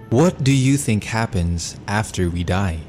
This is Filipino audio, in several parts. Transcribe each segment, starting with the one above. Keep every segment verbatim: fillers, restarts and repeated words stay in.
What do you think happens after we die?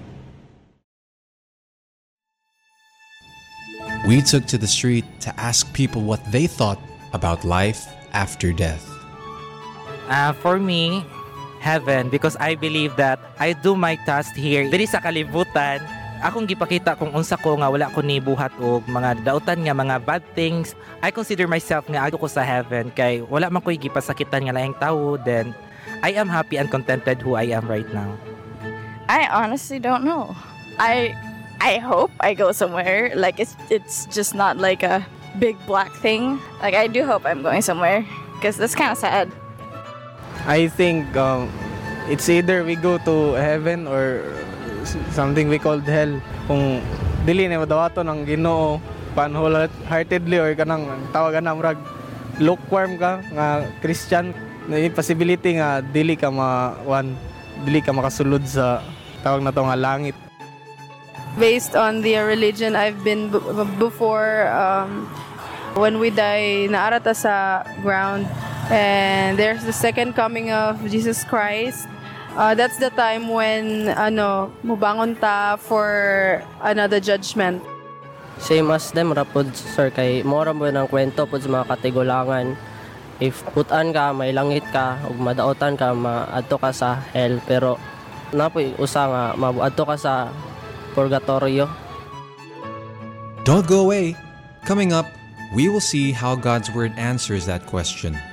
We took to the street to ask people what they thought about life after death. Uh, for me, heaven, because I believe that I do my task here diri sa kalibutan. Akong gipakita kung unsa ko nga wala ko ni buhat og mga dautan nga mga bad things. I consider myself nga adto ko sa heaven kay wala man ko'y gipasakitan nga laing tawo. Then I am happy and contented who I am right now. I honestly don't know. I I hope I go somewhere. Like it's it's just not like a big black thing. Like I do hope I'm going somewhere because that's kind of sad. I think um, it's either we go to heaven or something we called hell. Kung dili na madawaton ang Ginoo pan wholeheartedly or kanang tawagan na murag lukewarm ka nga Christian, may possibility nga dili ka ma one dili ka makasulod sa tawag na to nga langit. Based on the religion I've been b- before, um, when we die, naarata sa ground, and there's the second coming of Jesus Christ. Uh, that's the time when ano mubangon ta for another judgment. Same as them rapod sir kay mora mo ng kwento pod sa mga katigulangan. If putan ka, may langit ka, ug madaotan ka, maadto ka sa hell, pero napoy usa nga maadto ka sa purgatorio. Don't go away. Coming up, we will see how God's Word answers that question.